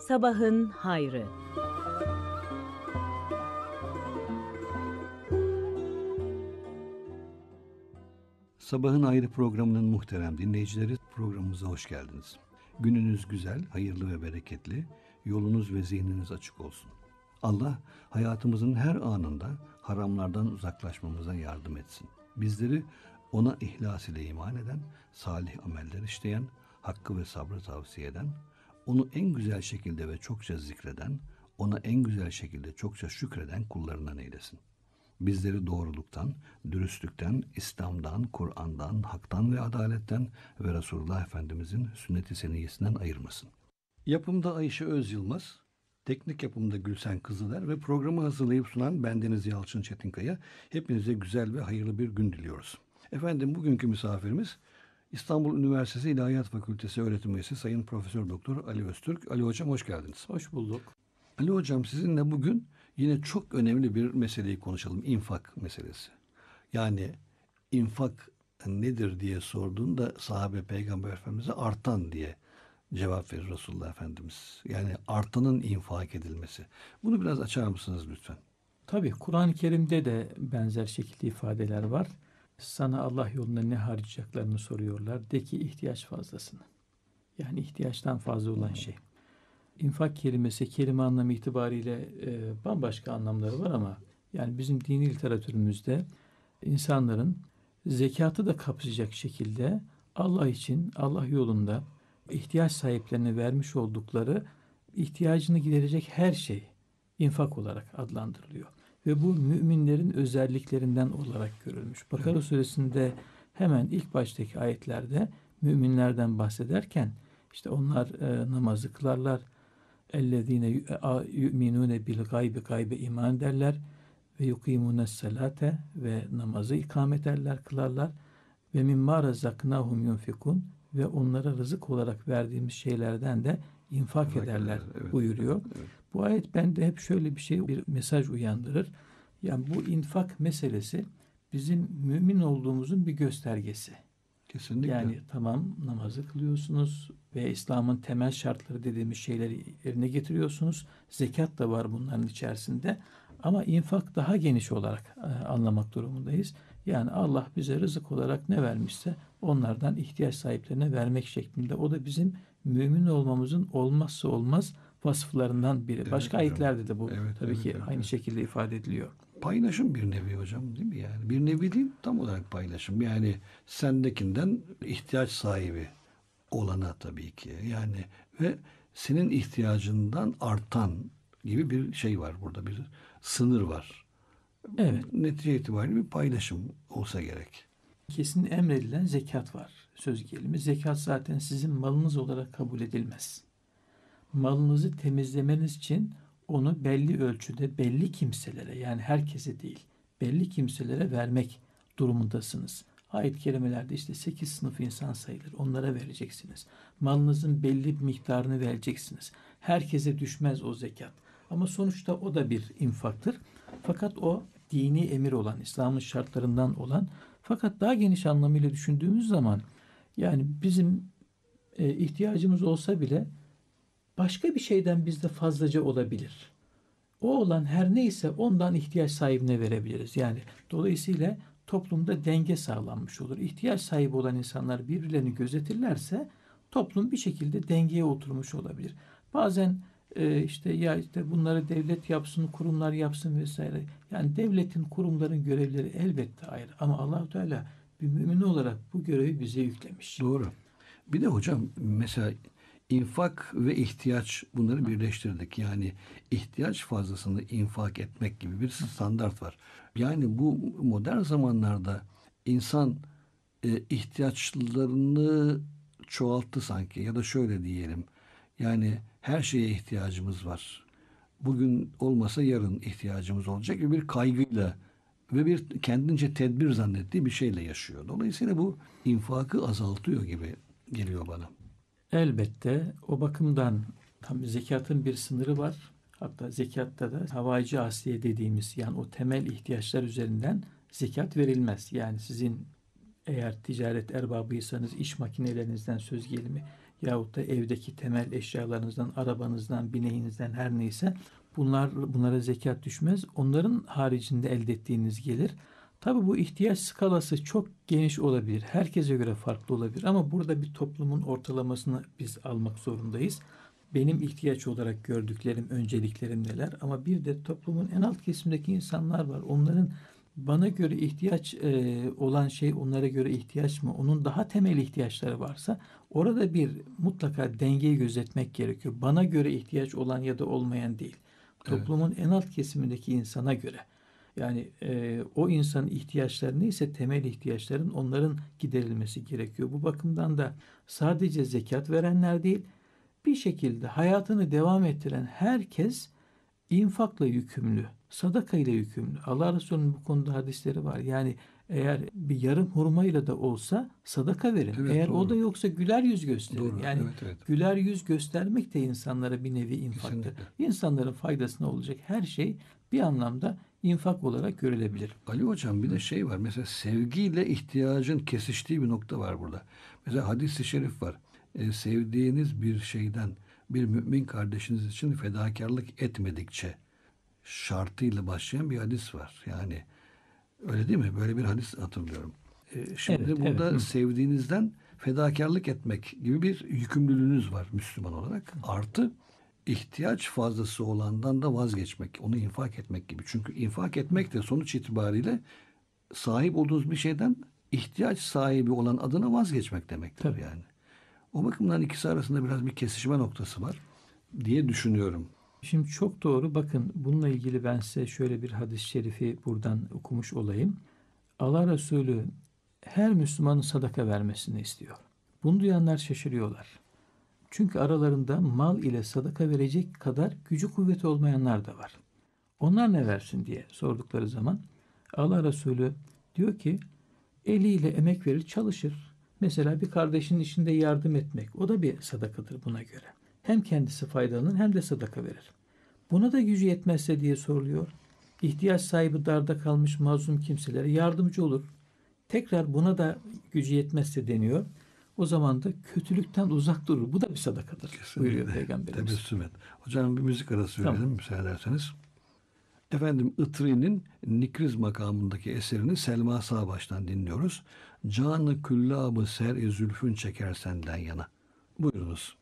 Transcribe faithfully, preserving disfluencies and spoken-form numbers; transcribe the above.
Sabahın hayrı. Sabahın Hayrı programının muhterem dinleyicileri, programımıza hoş geldiniz. Gününüz güzel, hayırlı ve bereketli, yolunuz ve zihniniz açık olsun. Allah hayatımızın her anında haramlardan uzaklaşmamıza yardım etsin. Bizleri ona ihlas ile iman eden, salih ameller işleyen, hakkı ve sabrı tavsiye eden, onu en güzel şekilde ve çokça zikreden, ona en güzel şekilde çokça şükreden kullarından eylesin. Bizleri doğruluktan, dürüstlükten, İslam'dan, Kur'an'dan, haktan ve adaletten ve Resulullah Efendimizin sünnet-i seniyyesinden ayırmasın. Yapımda Ayşe Öz Yılmaz, teknik yapımda Gülsen Kızıler ve programı hazırlayıp sunan bendeniz Yalçın Çetinkaya. Hepinize güzel ve hayırlı bir gün diliyoruz. Efendim, bugünkü misafirimiz İstanbul Üniversitesi İlahiyat Fakültesi öğretim üyesi Sayın Profesör Doktor Ali Öztürk. Ali Hocam, hoş geldiniz. Hoş bulduk. Ali Hocam, sizinle bugün yine çok önemli bir meseleyi konuşalım. İnfak meselesi. Yani infak nedir diye sorduğunda sahabe Peygamber Efendimiz'e artan diye cevap verir Resulullah Efendimiz. Yani artanın infak edilmesi. Bunu biraz açar mısınız lütfen? Tabii Kur'an-ı Kerim'de de benzer şekilde ifadeler var. Sana Allah yolunda ne harcayacaklarını soruyorlar. De ki ihtiyaç fazlasını. Yani ihtiyaçtan fazla olan şey. İnfak kelimesi kelime anlamı itibariyle e, bambaşka anlamları var ama yani bizim dini literatürümüzde insanların zekatı da kapsayacak şekilde Allah için, Allah yolunda ihtiyaç sahiplerine vermiş oldukları ihtiyacını giderecek her şey infak olarak adlandırılıyor. Ve bu müminlerin özelliklerinden olarak görülmüş. Bakara evet. Suresinde hemen ilk baştaki ayetlerde müminlerden bahsederken işte onlar e, namazı kılarlar. اَلَّذ۪ينَ يُؤْمِنُونَ بِالْغَيْبِ Gaybe iman ederler ve yukimune salate ve namazı ikamet ederler, kılarlar ve mimma razaknahum yunfikun ve onlara rızık olarak verdiğimiz şeylerden de infak infak ederler eder, evet, buyuruyor. Evet, evet. Bu ayet bende hep şöyle bir şey, bir mesaj uyandırır. Yani bu infak meselesi bizim mümin olduğumuzun bir göstergesi. Kesinlikle. Yani tamam, namazı kılıyorsunuz ve İslam'ın temel şartları dediğimiz şeyleri yerine getiriyorsunuz. Zekat da var bunların içerisinde. Ama infak daha geniş olarak e, anlamak durumundayız. Yani Allah bize rızık olarak ne vermişse onlardan ihtiyaç sahiplerine vermek şeklinde. O da bizim mümin olmamızın olmazsa olmaz vasıflarından biri. Evet, Başka hocam. ayetlerde de bu Evet, tabii evet, ki evet, aynı evet. şekilde ifade ediliyor. Paylaşım bir nevi hocam, değil mi yani? Bir nevi değil, tam olarak paylaşım. Yani sendekinden ihtiyaç sahibi olana tabii ki. Yani ve senin ihtiyacından artan gibi bir şey var burada. Bir sınır var. Evet. Netice itibariyle bir paylaşım olsa gerek. Kesin emredilen zekat var. Söz gelimi. Zekat zaten sizin malınız olarak kabul edilmez. Malınızı temizlemeniz için onu belli ölçüde belli kimselere, yani herkese değil, belli kimselere vermek durumundasınız. Ayet-i kerimelerde işte sekiz sınıf insan sayılır. Onlara vereceksiniz. Malınızın belli bir miktarını vereceksiniz. Herkese düşmez o zekat. Ama sonuçta o da bir infaktır. Fakat o dini emir olan, İslam'ın şartlarından olan, fakat daha geniş anlamıyla düşündüğümüz zaman yani bizim e, ihtiyacımız olsa bile başka bir şeyden bizde fazlaca olabilir. O olan her neyse ondan ihtiyaç sahibine verebiliriz. Yani dolayısıyla toplumda denge sağlanmış olur. İhtiyaç sahibi olan insanlar birbirlerini gözetirlerse toplum bir şekilde dengeye oturmuş olabilir. Bazen e, işte ya işte bunları devlet yapsın, kurumlar yapsın vesaire. Yani devletin, kurumların görevleri elbette ayrı. Ama Allah-u Teala bir mümin olarak bu görevi bize yüklemiş. Doğru. Bir de hocam mesela infak ve ihtiyaç, bunları birleştirdik. Yani ihtiyaç fazlasını infak etmek gibi bir standart var. Yani bu modern zamanlarda insan e, ihtiyaçlarını çoğalttı sanki, ya da şöyle diyelim. Yani her şeye ihtiyacımız var. Bugün olmasa yarın ihtiyacımız olacak gibi bir kaygıyla ve bir kendince tedbir zannettiği bir şeyle yaşıyor. Dolayısıyla bu infakı azaltıyor gibi geliyor bana. Elbette o bakımdan tam zekatın bir sınırı var. Hatta zekatta da havaici asliye dediğimiz, yani o temel ihtiyaçlar üzerinden zekat verilmez. Yani sizin eğer ticaret erbabıysanız iş makinelerinizden söz gelimi yahut da evdeki temel eşyalarınızdan, arabanızdan, bineğinizden her neyse bunlar bunlara zekat düşmez. Onların haricinde elde ettiğiniz gelir. Tabii bu ihtiyaç skalası çok geniş olabilir. Herkese göre farklı olabilir ama burada bir toplumun ortalamasını biz almak zorundayız. Benim ihtiyaç olarak gördüklerim, önceliklerim neler? Ama bir de toplumun en alt kesimdeki insanlar var. Onların bana göre ihtiyaç e, olan şey onlara göre ihtiyaç mı? Onun daha temel ihtiyaçları varsa orada bir mutlaka dengeyi gözetmek gerekiyor. Bana göre ihtiyaç olan ya da olmayan değil. Toplumun en alt kesimindeki insana göre. Yani e, o insanın ihtiyaçları neyse temel ihtiyaçların onların giderilmesi gerekiyor. Bu bakımdan da sadece zekat verenler değil, bir şekilde hayatını devam ettiren herkes infakla yükümlü, sadaka ile yükümlü. Allah Resulü'nün bu konuda hadisleri var. Yani eğer bir yarım hurmayla da olsa sadaka verin. Evet, eğer doğru. o da yoksa güler yüz gösterin. Doğru, Yani evet, evet. güler yüz göstermek de insanlara bir nevi infaktır. Kesinlikle. İnsanların faydasına olacak her şey bir anlamda infak olarak görülebilir. Ali Hocam bir de şey var. Mesela sevgiyle ihtiyacın kesiştiği bir nokta var burada. Mesela hadis-i şerif var. E, sevdiğiniz bir şeyden bir mümin kardeşiniz için fedakarlık etmedikçe şartıyla başlayan bir hadis var. Yani öyle değil mi? Böyle bir hadis hatırlıyorum. E, şimdi Evet, burada evet. sevdiğinizden fedakarlık etmek gibi bir yükümlülüğünüz var Müslüman olarak. Artı ihtiyaç fazlası olandan da vazgeçmek, onu infak etmek gibi. Çünkü infak etmek de sonuç itibariyle sahip olduğunuz bir şeyden ihtiyaç sahibi olan adına vazgeçmek demektir. Tabii. Yani. O bakımdan ikisi arasında biraz bir kesişme noktası var diye düşünüyorum. Şimdi çok doğru. Bakın bununla ilgili ben size şöyle bir hadis-i şerifi buradan okumuş olayım. Allah Resulü her Müslümanın sadaka vermesini istiyor. Bunu duyanlar şaşırıyorlar. Çünkü aralarında mal ile sadaka verecek kadar gücü kuvveti olmayanlar da var. Onlar ne versin diye sordukları zaman Allah Resulü diyor ki eliyle emek verir çalışır. Mesela bir kardeşinin işinde yardım etmek o da bir sadakadır buna göre. Hem kendisi faydalanır hem de sadaka verir. Buna da gücü yetmezse diye soruluyor. İhtiyaç sahibi darda kalmış mazlum kimselere yardımcı olur. Tekrar buna da gücü yetmezse deniyor. O zaman da kötülükten uzak durur. Bu da bir sadakadır. Kesinlikle. Buyuruyor Peygamberimiz. Tebessüm et. Hocam bir müzik arası verelim Tamam. müsaade ederseniz. Efendim Itri'nin Nikriz makamındaki eserini Selma Sağbaş'tan dinliyoruz. Canı küllabı ser-i zülfün çeker senden yana. Buyurunuz.